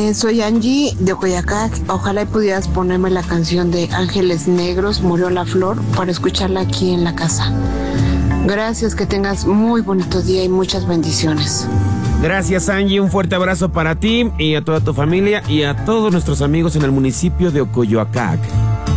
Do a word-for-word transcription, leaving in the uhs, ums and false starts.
Eh, soy Angie de Ocoyacac. Ojalá y pudieras ponerme la canción de Ángeles Negros, Murió la Flor, para escucharla aquí en la casa. Gracias, que tengas muy bonito día y muchas bendiciones. Gracias, Angie, un fuerte abrazo para ti y a toda tu familia y a todos nuestros amigos en el municipio de Ocoyoacac.